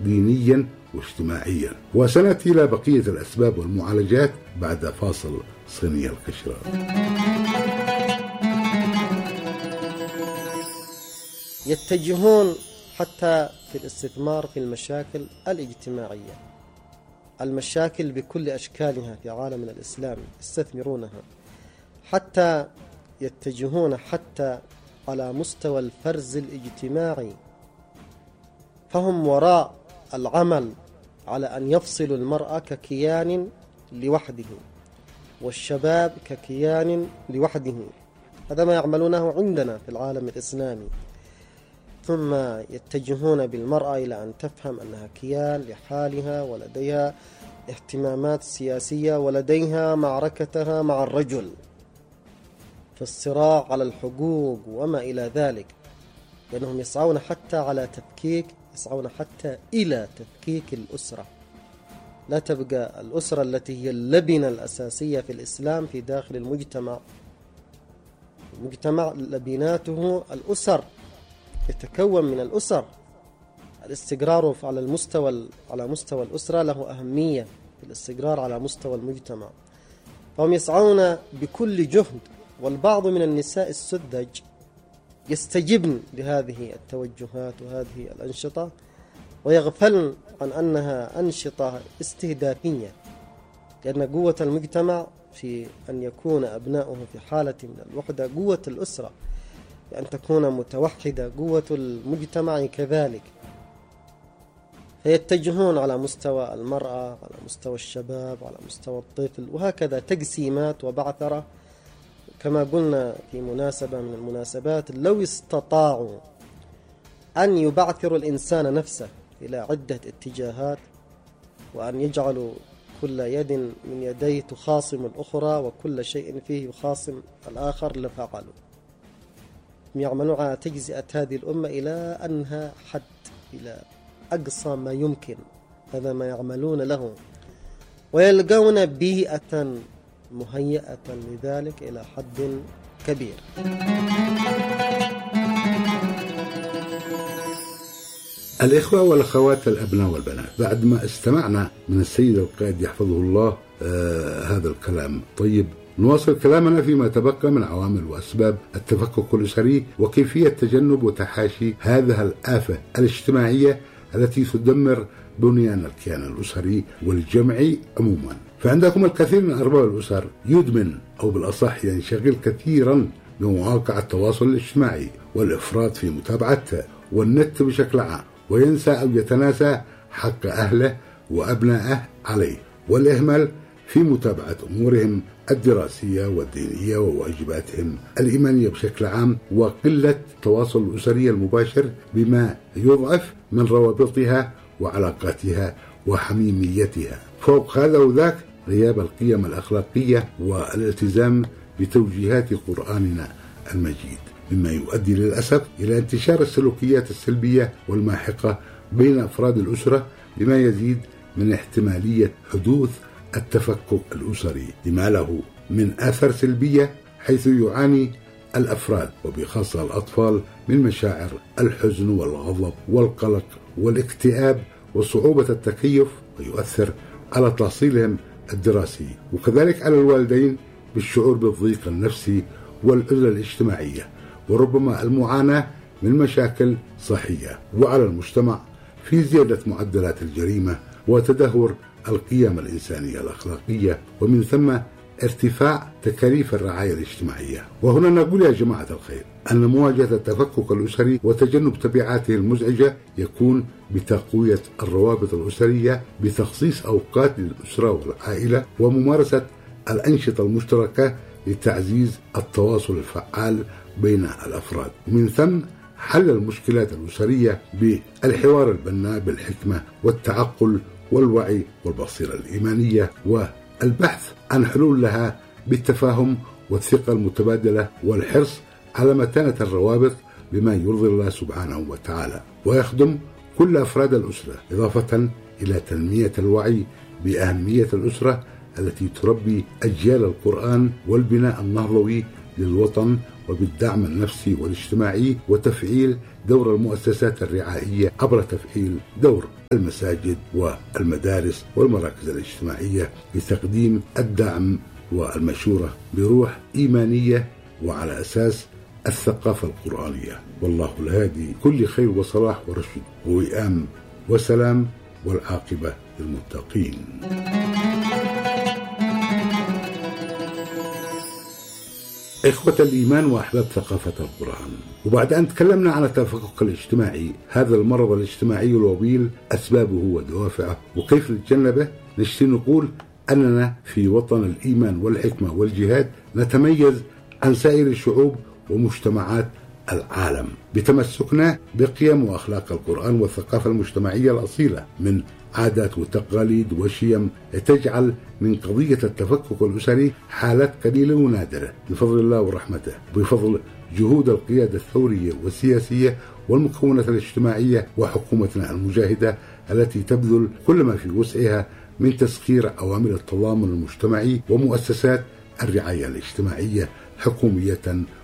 دينيا واجتماعيا. وسنأتي إلى بقية الأسباب والمعالجات بعد فاصل صيني القشرة. يتجهون حتى في الاستثمار في المشاكل الاجتماعية، المشاكل بكل أشكالها في عالمنا الإسلامي يستثمرونها، حتى يتجهون حتى على مستوى الفرز الاجتماعي، فهم وراء العمل على أن يفصلوا المرأة ككيان لوحده والشباب ككيان لوحده. هذا ما يعملونه عندنا في العالم الإسلامي. ثم يتجهون بالمرأة إلى أن تفهم أنها كيان لحالها ولديها اهتمامات سياسية ولديها معركتها مع الرجل في الصراع على الحقوق وما إلى ذلك، لأنهم يسعون حتى إلى تفكيك الأسرة. لا تبقى الأسرة التي هي اللبنة الأساسية في الإسلام في داخل المجتمع. المجتمع لبناته الأسر، يتكون من الأسر. الاستقرار على مستوى الأسرة له أهمية في الاستقرار على مستوى المجتمع. فهم يسعون بكل جهد، والبعض من النساء السذج يستجبن لهذه التوجهات وهذه الأنشطة ويغفلن عن أنها أنشطة استهدافية، لأن قوة المجتمع في أن يكون أبناؤه في حالة من الوحدة، قوة الأسرة بأن تكون متوحدة، قوة المجتمع كذلك. فيتجهون على مستوى المرأة، على مستوى الشباب، على مستوى الطفل، وهكذا تقسيمات وبعثرة. كما قلنا في مناسبة من المناسبات، لو استطاعوا أن يبعثروا الإنسان نفسه إلى عدة اتجاهات وأن يجعلوا كل يد من يديه تخاصم الأخرى وكل شيء فيه يخاصم الآخر لفعلوا. يعملون على تجزئة هذه الأمة إلى أنها حد، إلى أقصى ما يمكن. هذا ما يعملون له، ويلقون بيئة مهيئة لذلك إلى حد كبير. الإخوة والأخوات، الأبناء والبنات، بعد ما استمعنا من السيد القائد يحفظه الله هذا الكلام طيب، نواصل كلامنا فيما تبقى من عوامل وأسباب التفكك الأسري وكيفية تجنب وتحاشي هذه الآفة الاجتماعية التي تدمر بنيان الكيان الأسري والجمعي عموما. فعندكم الكثير من أرباب الأسر يدمن أو بالأصح ينشغل كثيرا بمواقع التواصل الاجتماعي والإفراط في متابعتها والنت بشكل عام، وينسى أو يتناسى حق أهله وأبنائه عليه، والإهمال في متابعة أمورهم الدراسية والدينية وواجباتهم الإيمانية بشكل عام، وقلة التواصل الأسري المباشر بما يضعف من روابطها وعلاقاتها وحميميتها. فوق هذا وذاك غياب القيم الأخلاقية والالتزام بتوجيهات قرآننا المجيد، مما يؤدي للأسف إلى انتشار السلوكيات السلبية والماحقة بين أفراد الأسرة، بما يزيد من احتمالية حدوث التفكك الأسري لما له من آثار سلبية، حيث يعاني الأفراد وبخاصة الأطفال من مشاعر الحزن والغضب والقلق والاكتئاب وصعوبة التكيف، ويؤثر على تحصيلهم الدراسي، وكذلك على الوالدين بالشعور بالضيق النفسي والعزلة الاجتماعية وربما المعاناة من مشاكل صحية، وعلى المجتمع في زيادة معدلات الجريمة وتدهور القيم الإنسانية الأخلاقية، ومن ثم ارتفاع تكاليف الرعاية الاجتماعية. وهنا نقول يا جماعة الخير أن مواجهة التفكك الأسري وتجنب تبعاته المزعجة يكون بتقوية الروابط الأسرية، بتخصيص أوقات للأسرة والعائلة، وممارسة الأنشطة المشتركة لتعزيز التواصل الفعال بين الأفراد، ومن ثم حل المشكلات الأسرية بالحوار البناء بالحكمة والتعقل والوعي والبصيرة الإيمانية، والبحث عن حلول لها بالتفاهم والثقة المتبادلة والحرص على متانة الروابط بما يرضي الله سبحانه وتعالى ويخدم كل أفراد الأسرة، إضافة إلى تنمية الوعي بأهمية الأسرة التي تربي أجيال القرآن والبناء النهضوي للوطن وبالدعم النفسي والاجتماعي، وتفعيل دور المؤسسات الرعائية عبر تفعيل دور المساجد والمدارس والمراكز الاجتماعية لتقديم الدعم والمشورة بروح إيمانية وعلى أساس الثقافة القرآنية. والله الهادي كل خير وصلاح ورشد ووئام وسلام، والعاقبة للمتقين. إخوة الإيمان وأحباب ثقافة القرآن، وبعد أن تكلمنا عن التفكك الاجتماعي، هذا المرض الاجتماعي الوبيل، أسبابه ودوافعه وكيف نتجنبه، نشتي نقول أننا في وطن الإيمان والحكمة والجهاد نتميز عن سائر الشعوب ومجتمعات العالم بتمسكنا بقيم وأخلاق القرآن والثقافة المجتمعية الأصيلة من عادات وتقاليد وشيم تجعل من قضية التفكك الأسري حالات قليلة ونادرة بفضل الله ورحمته، بفضل جهود القيادة الثورية والسياسية والمكونات الاجتماعية وحكومتنا المجاهدة التي تبذل كل ما في وسعها من تسخير عوامل التضامن المجتمعي ومؤسسات الرعاية الاجتماعية حكومية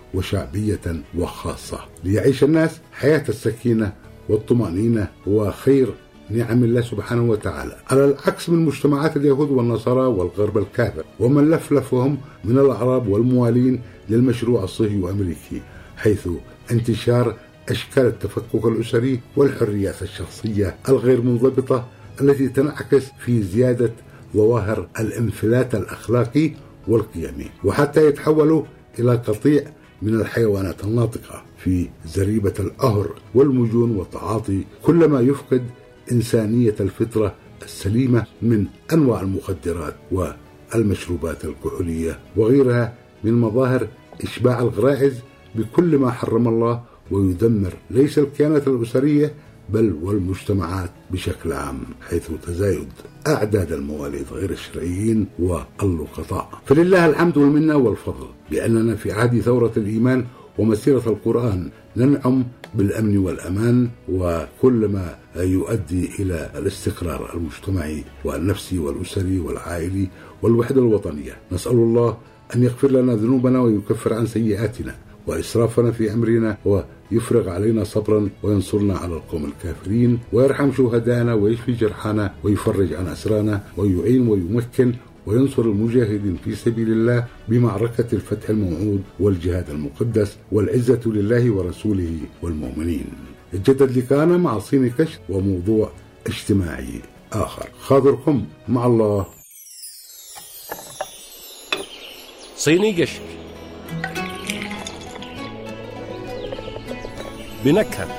وشعبية وخاصة ليعيش الناس حياة السكينة والطمأنينة وخير نعم الله سبحانه وتعالى، على العكس من مجتمعات اليهود والنصارى والغرب الكافر ومن لفلفهم من الأعراب والموالين للمشروع الصهيوني الأمريكي، حيث انتشار أشكال التفكك الأسري والحريات الشخصية الغير منضبطة التي تنعكس في زيادة ظواهر الانفلات الأخلاقي والقيمي، وحتى يتحولوا إلى قطيع من الحيوانات الناطقة في زريبة القهر والمجون والتعاطي، كلما يفقد إنسانية الفطرة السليمة من أنواع المخدرات والمشروبات الكحولية وغيرها من مظاهر إشباع الغرائز بكل ما حرم الله، ويدمر ليس الكيانات الأسرية بل والمجتمعات بشكل عام، حيث تزايد أعداد المواليد غير الشرعيين واللقطاء. فلله الحمد والمنة والفضل بأننا في عهد ثورة الإيمان ومسيرة القرآن ننعم بالأمن والأمان وكل ما يؤدي إلى الاستقرار المجتمعي والنفسي والأسري والعائلي والوحدة الوطنية. نسأل الله أن يغفر لنا ذنوبنا ويكفر عن سيئاتنا وإسرافنا في أمرنا ويفرغ علينا صبرا وينصرنا على القوم الكافرين ويرحم شهدانا ويشفي جرحانا ويفرج عن أسرانا ويعين ويمكن وينصر المجاهدين في سبيل الله بمعركة الفتح الموعود والجهاد المقدس، والعزة لله ورسوله والمؤمنين. يتجدد لقاءنا مع صيني كشف وموضوع اجتماعي آخر. خاطركم مع الله. صيني قشر بنكهة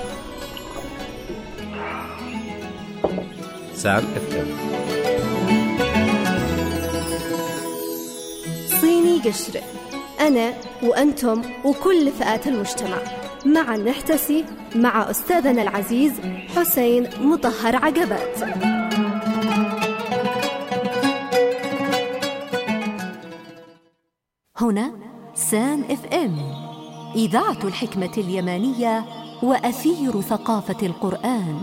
سام FM. صيني قشر، أنا وأنتم وكل فئات المجتمع معا نحتسي مع أستاذنا العزيز حسين مطهر عقبات. هنا سام FM إذاعة الحكمة اليمانية وأثير ثقافة القرآن.